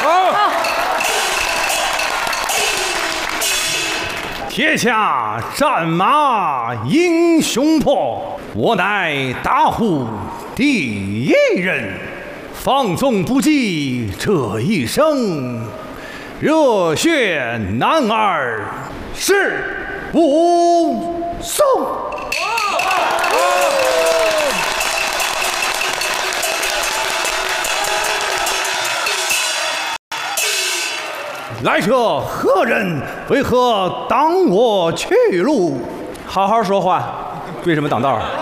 天下战马英雄破，我乃大户第一人。放纵不羁这一生，热血男儿是武松。来者何人？为何挡我去路？ 好好说话，为什么挡道？